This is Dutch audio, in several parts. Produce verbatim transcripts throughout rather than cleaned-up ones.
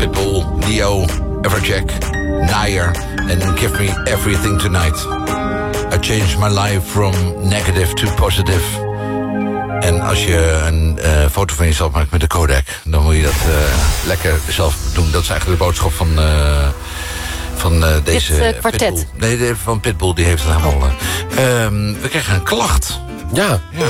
Pitbull, Neo, Everjack, Nair en Give Me Everything Tonight. I changed my life from negative to positive. En als je een uh, foto van jezelf maakt met de Kodak, dan moet je dat uh, lekker zelf doen. Dat is eigenlijk de boodschap van, uh, van uh, deze Dit, uh, kwartet. Pitbull. Nee, de, van Pitbull, die heeft het helemaal... Uh, um, we krijgen een klacht. Ja. Ja.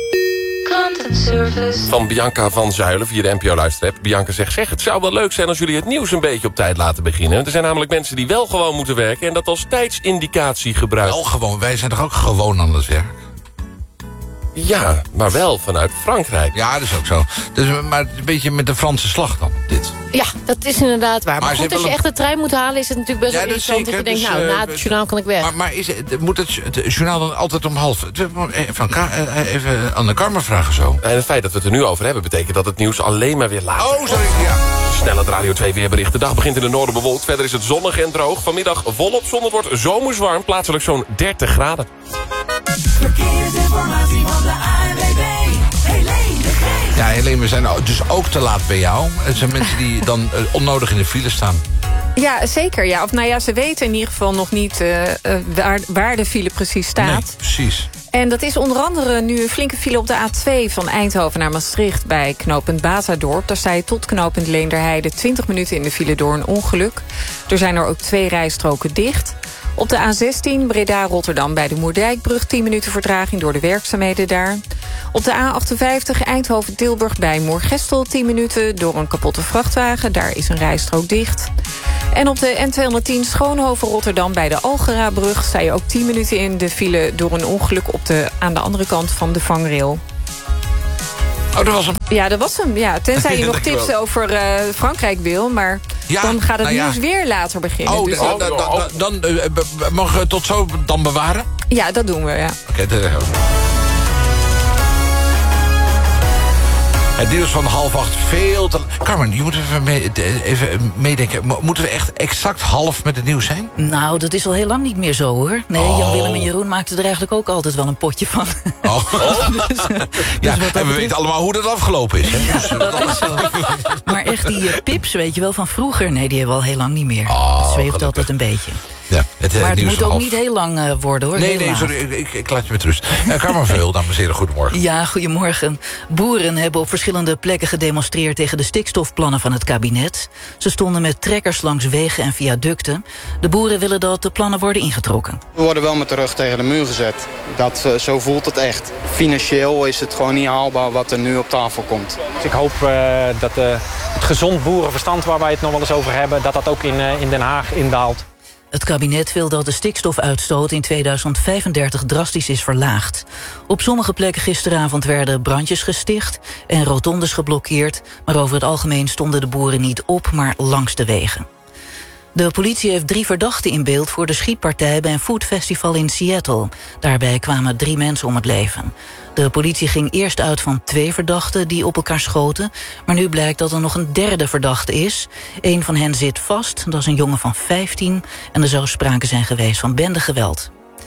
Van Bianca van Zuilen via de N P O-luisterapp. Bianca zegt, zeg, het zou wel leuk zijn als jullie het nieuws een beetje op tijd laten beginnen. Er zijn namelijk mensen die wel gewoon moeten werken en dat als tijdsindicatie gebruiken. Wel gewoon, wij zijn toch ook gewoon aan het werk? Ja, maar wel vanuit Frankrijk. Ja, dat is ook zo. Dus, maar een beetje met de Franse slag dan, dit. Ja, dat is inderdaad waar. Maar, Maar goed, als je een... echt de trein moet halen, is het natuurlijk best Ja, wel dat is interessant. Dat je zeker. denkt, Dus, nou, uh, na het journaal kan ik weg. Maar, maar is het, moet het, het journaal dan altijd om half... Van, even aan de Karma vragen zo. En het feit dat we het er nu over hebben, betekent dat het nieuws alleen maar weer later. Oh, sorry, ja. Snel het Radio twee weerbericht. De dag begint in het noorden bewolkt. Verder is het zonnig en droog. Vanmiddag volop zon. Het wordt zomers warm. Plaatselijk zo'n dertig graden. Verkeersinformatie van de A N W B. Helene de Geest. Ja, Helene, we zijn dus ook te laat bij jou. Het zijn mensen die dan uh, onnodig in de file staan. Ja, zeker. Ja. Of nou ja, ze weten in ieder geval nog niet uh, uh, waar, waar de file precies staat. Nee, precies. En dat is onder andere nu een flinke file op de A twee van Eindhoven naar Maastricht bij knooppunt Batadorp. Daar sta je tot knooppunt Leenderheide twintig minuten in de file door een ongeluk. Er zijn er ook twee rijstroken dicht. Op de A zestien Breda-Rotterdam bij de Moerdijkbrug tien minuten vertraging door de werkzaamheden daar. Op de A achtenvijftig Eindhoven-Tilburg bij Moergestel tien minuten door een kapotte vrachtwagen. Daar is een rijstrook dicht. En op de N tweehonderdtien Schoonhoven-Rotterdam bij de Algerabrug sta je ook tien minuten in de file door een ongeluk op de, aan de andere kant van de vangrail. Oh, dat was hem. Ja, dat was hem. Ja, tenzij je nog Dankjewel. tips over uh, Frankrijk wil. Maar Ja, dan gaat het nou ja. nieuws weer later beginnen. Oh, dus dan, dan, dan, dan uh, mag het tot zo dan bewaren? ja, dat doen we, ja. Oké, okay, het nieuws van half acht veel te... Carmen, je moet even, mee, even meedenken. Moeten we echt exact half met het nieuws zijn? Nou, dat is al heel lang niet meer zo, hoor. Nee, Oh. Jan Willem en Jeroen maakten er eigenlijk ook altijd wel een potje van. Oh. dus, uh, Ja, dus en we weten allemaal hoe dat afgelopen is. Hè? Dus, uh, dat is zo. Maar echt die uh, pips, weet je wel, van vroeger... nee, die hebben we al heel lang niet meer. Oh, het zweeft gelukkig. altijd een beetje. Ja, het, Maar het nieuws moet van ook half. niet heel lang uh, worden, hoor. Nee, heel nee, laat. sorry, ik, ik, ik laat je met rust. Uh, Carmen Veul, dames en heren, goedemorgen. Ja, goedemorgen. Boeren hebben op verschillende plekken gedemonstreerd... tegen de stikstofplannen van het kabinet. Ze stonden met trekkers langs wegen en viaducten. De boeren willen dat de plannen worden ingetrokken. We worden wel met de rug tegen de muur gezet. Dat, uh, zo voelt het echt. Financieel is het gewoon niet haalbaar wat er nu op tafel komt. Dus ik hoop uh, dat uh, het gezond boerenverstand waar wij het nog wel eens over hebben... dat dat ook in, uh, in Den Haag indaalt. Het kabinet wil dat de stikstofuitstoot in tweeduizend vijfendertig drastisch is verlaagd. Op sommige plekken gisteravond werden brandjes gesticht en rotondes geblokkeerd... maar over het algemeen stonden de boeren niet op, maar langs de wegen. De politie heeft drie verdachten in beeld voor de schietpartij... bij een foodfestival in Seattle. Daarbij kwamen drie mensen om het leven. De politie ging eerst uit van twee verdachten die op elkaar schoten... maar nu blijkt dat er nog een derde verdachte is. Eén van hen zit vast, dat is een jongen van vijftien... en er zou sprake zijn geweest van bendegeweld.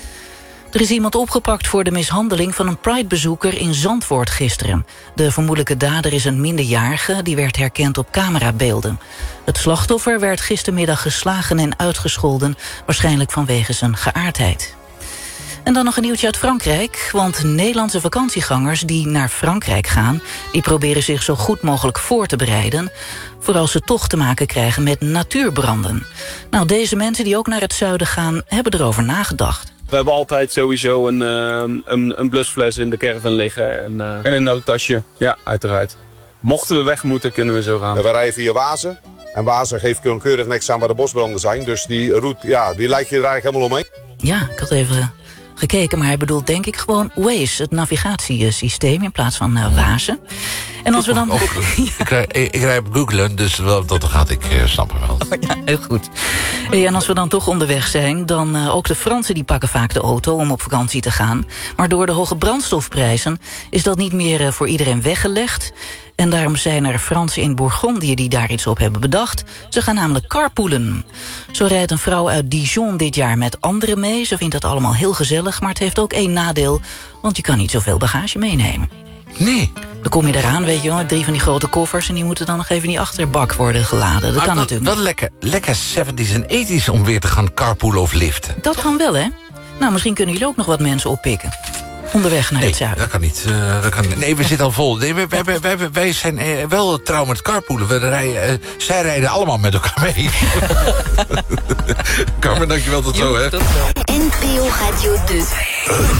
Er is iemand opgepakt voor de mishandeling van een Pride-bezoeker in Zandvoort gisteren. De vermoedelijke dader is een minderjarige, die werd herkend op camerabeelden. Het slachtoffer werd gistermiddag geslagen en uitgescholden... waarschijnlijk vanwege zijn geaardheid. En dan nog een nieuwtje uit Frankrijk, want Nederlandse vakantiegangers die naar Frankrijk gaan... die proberen zich zo goed mogelijk voor te bereiden... voor als ze toch te maken krijgen met natuurbranden. Nou, deze mensen die ook naar het zuiden gaan, hebben erover nagedacht. We hebben altijd sowieso een, uh, een, een blusfles in de caravan liggen en, uh, en een noodtasje. Ja, uiteraard. Mochten we weg moeten, kunnen we zo gaan. We rijden via Wazen. En Wazen geeft keurig niks aan waar de bosbranden zijn. Dus die route, ja, die lijkt je er eigenlijk helemaal omheen. Ja, ik had even gekeken, maar hij bedoelt denk ik gewoon Waze, het navigatiesysteem in plaats van uh, Wazen. En als we dan... Oh, ik, ik, ik, ik rij op Googlen, dus dat, dat gaat ik uh, snappen wel. Oh, ja, heel goed. Hey, en als we dan toch onderweg zijn, dan uh, ook de Fransen die pakken vaak de auto om op vakantie te gaan. Maar door de hoge brandstofprijzen is dat niet meer uh, voor iedereen weggelegd. En daarom zijn er Fransen in Bourgondië die daar iets op hebben bedacht. Ze gaan namelijk carpoolen. Zo rijdt een vrouw uit Dijon dit jaar met anderen mee. Ze vindt dat allemaal heel gezellig, maar het heeft ook één nadeel, want je kan niet zoveel bagage meenemen. Nee. Dan kom je eraan, weet je wel, met drie van die grote koffers... en die moeten dan nog even in die achterbak worden geladen. Dat maar kan wel, natuurlijk wel lekker, lekker zeventies en eighties om weer te gaan carpoolen of liften. Dat kan wel, hè? Nou, misschien kunnen jullie ook nog wat mensen oppikken. Onderweg naar nee, het zuiden. dat kan niet. Uh, dat kan, nee, we zitten al vol. Nee, wij, wij, wij, wij, wij zijn uh, wel trouw met carpoolen. We rijden, uh, zij rijden allemaal met elkaar mee. Carmen, dankjewel. Tot zo, hè. Tot zo. N P O Radio deux.